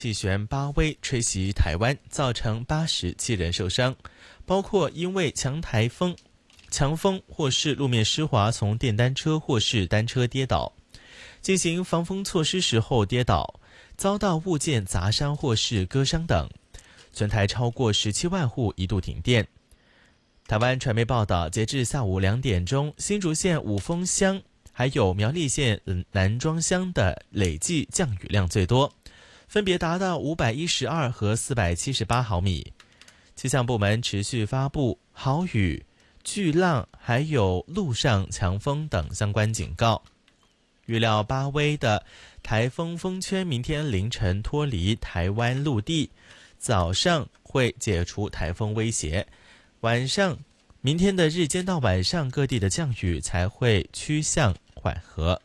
气旋巴威吹袭台湾，造成87人受伤，包括因为强风或是路面湿滑从电单车或是单车跌倒，进行防风措施时候跌倒，遭到物件砸伤或是割伤等。全台超过17万户一度停电。台湾传媒报道，截至下午2点钟，新竹县五峰乡还有苗栗县南庄乡的累计降雨量最多，分别达到512和478毫米。气象部门持续发布豪雨、巨浪还有陆上强风等相关警告。预料巴威的台风风圈明天凌晨脱离台湾陆地，早上会解除台风威胁，明天的日间到晚上各地的降雨才会趋向缓和。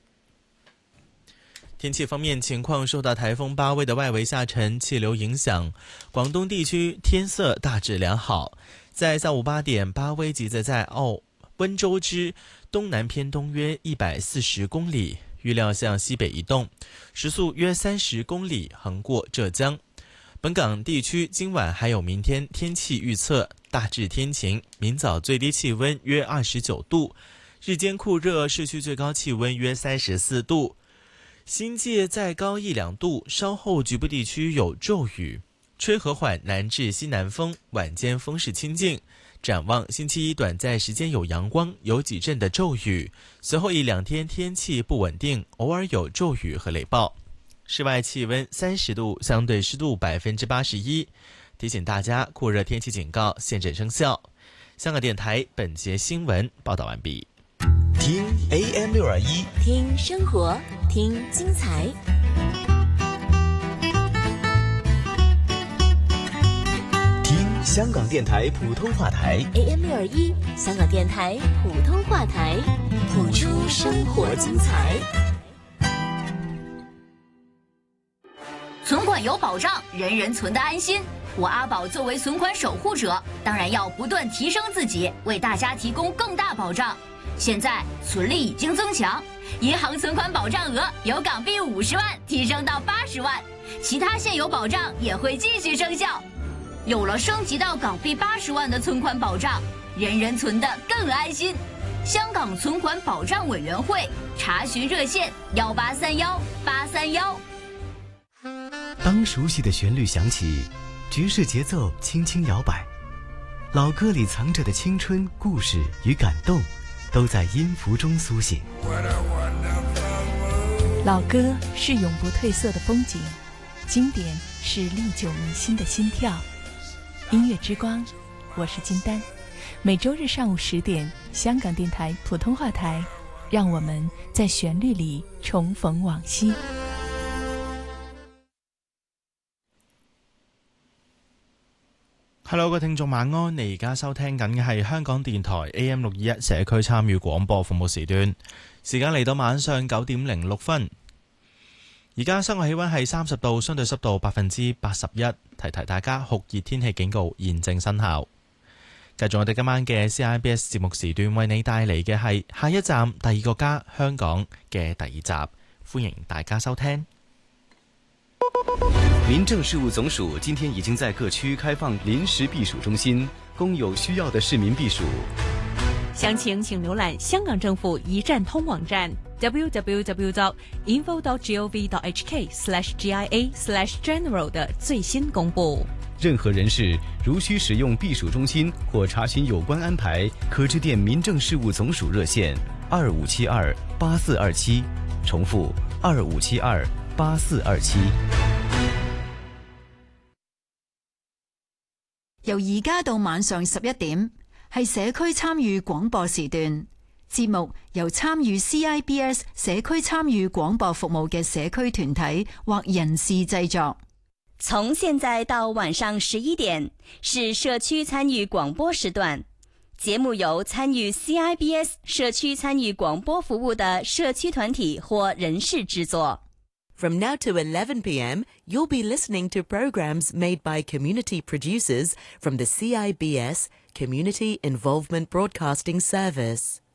天气方面情况，受到台风巴威的外围下沉气流影响，广东地区天色大致良好。在下午8点，巴威集结在温州之东南偏东约140公里，预料向西北移动，时速约30公里，横过浙江。本港地区今晚还有明天天气预测大致天晴，明早最低气温约29度，日间酷热，市区最高气温约34度，新界再高1-2度，稍后局部地区有骤雨，吹和缓南至西南风，晚间风势清劲。展望星期一短暂时间有阳光，有几阵的骤雨，随后1-2天天气不稳定，偶尔有骤雨和雷暴。室外气温30度，相对湿度81%。提醒大家，酷热天气警告现正生效。香港电台本节新闻报道完毕。 听 AM621， 听生活，听精彩。 听香港电台普通话台 AM621，香港电台普通话台，谱出生活精彩。 存款有保障，人人存得安心。我阿宝作为存款守护者，当然要不断提升自己，为大家提供更大保障。现在存利已经增强，银行存款保障额由港币50万提升到80万，其他现有保障也会继续生效。有了升级到港币80万的存款保障，人人存得更安心。香港存款保障委员会查询热线1831831。 当熟悉的旋律响起，爵士节奏轻轻摇摆，老歌里藏着的青春、故事与感动，都在音符中苏醒。 老歌是永不褪色的风景，经典是历久弥新的心跳。音乐之光，我是金丹。每周日上午10点，香港电台普通话台，让我们在旋律里重逢往昔。 Hello， 各位聽眾晚安，你而家收聽緊嘅係香港電台 AM621 社區參與廣播服務時段，時間嚟到晚上9點06分。而家室外氣溫係30度，相對濕度81%。提提大家，酷熱天氣警告現正生效。繼續我哋今晚嘅 CIBS 節目時段，為你帶嚟嘅係下一站第二個家香港嘅第2集，歡迎大家收聽。 民政事務總署今天已經在各區開放臨時避暑中心，供有需要的市民避暑。 詳情請瀏覽香港政府一站通網站 www.info.gov.hk/GIA/general 的最新公布。 任何人士如需使用避暑中心或查詢有關安排，可致電民政事務總署熱線25728427，重複25728427。 由而家到晚上11點，係社區參與廣播時段。節目由參與 CIBS 社區參與廣播服務嘅社區團體或人士製作。 從現在到晚上11點，是社區參與廣播時段。節目由參與 CIBS 社區參與廣播服務的社區團體或人士製作。 From now to 11 p.m., you'll be listening to programs made by community producers from the CIBS Community Involvement Broadcasting Service.